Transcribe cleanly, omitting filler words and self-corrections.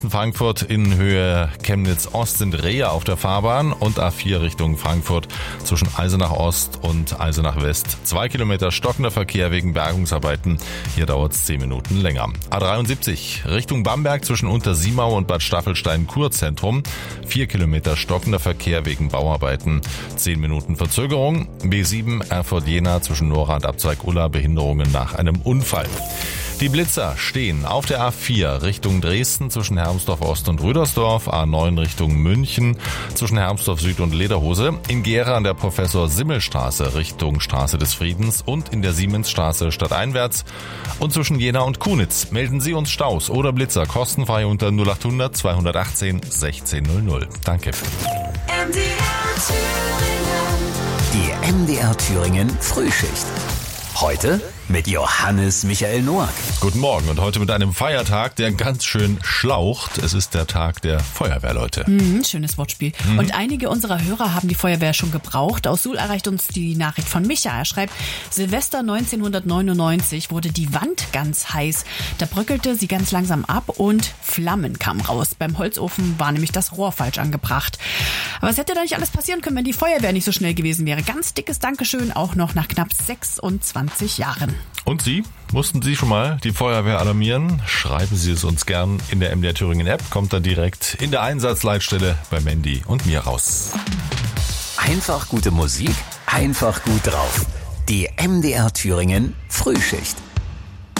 Frankfurt in Höhe Chemnitz-Ost sind Rehe auf der Fahrbahn und A4 Richtung Frankfurt zwischen Eisenach Ost und Eisenach West. 2 Kilometer stockender Verkehr wegen Bergungsarbeiten. Hier dauert es 10 Minuten länger. A73 Richtung Bamberg zwischen Untersiemau und Bad Staffelstein Kurzentrum. 4 Kilometer stockender Verkehr wegen Bauarbeiten. 10 Minuten Verzögerung. B7 Erfurt-Jena zwischen Nora und Abzweig Ulla. Behinderungen nach einem Unfall. Die Blitzer stehen auf der A4 Richtung Dresden zwischen Hermsdorf Ost und Rüdersdorf, A9 Richtung München zwischen Hermsdorf Süd und Lederhose, in Gera an der Professor-Simmel-Straße Richtung Straße des Friedens und in der Siemensstraße stadteinwärts und zwischen Jena und Kunitz. Melden Sie uns Staus oder Blitzer kostenfrei unter 0800 218 1600. Danke. Die MDR Thüringen Frühschicht. Heute mit Johannes Michael Noack. Guten Morgen und heute mit einem Feiertag, der ganz schön schlaucht. Es ist der Tag der Feuerwehrleute. Schönes Wortspiel. Und einige unserer Hörer haben die Feuerwehr schon gebraucht. Aus Suhl erreicht uns die Nachricht von Micha. Er schreibt, Silvester 1999 wurde die Wand ganz heiß. Da bröckelte sie ganz langsam ab und Flammen kamen raus. Beim Holzofen war nämlich das Rohr falsch angebracht. Aber es hätte da nicht alles passieren können, wenn die Feuerwehr nicht so schnell gewesen wäre. Ganz dickes Dankeschön auch noch nach knapp 26 Jahren. Und Sie? Mussten Sie schon mal die Feuerwehr alarmieren? Schreiben Sie es uns gern in der MDR Thüringen App. Kommt dann direkt in der Einsatzleitstelle bei Mandy und mir raus. Einfach gute Musik, einfach gut drauf. Die MDR Thüringen Frühschicht.